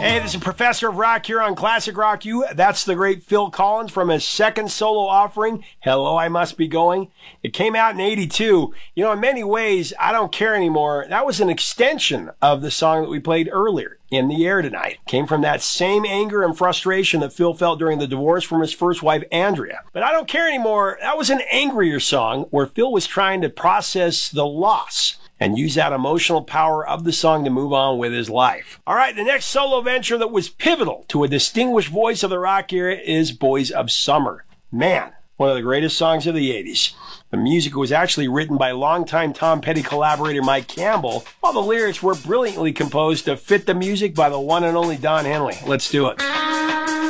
Hey, this is Professor of Rock here on Classic Rock U. That's the great Phil Collins from his second solo offering, Hello, I Must Be Going. It came out in 82. You know, in many ways, I Don't Care Anymore, that was an extension of the song that we played earlier, In the Air Tonight. Came from that same anger and frustration that Phil felt during the divorce from his first wife, Andrea. But I Don't Care Anymore, that was an angrier song where Phil was trying to process the loss and use that emotional power of the song to move on with his life. All right, the next solo venture that was pivotal to a distinguished voice of the rock era is Boys of Summer. Man, one of the greatest songs of the 80s. The music was actually written by longtime Tom Petty collaborator Mike Campbell, while the lyrics were brilliantly composed to fit the music by the one and only Don Henley. Let's do it.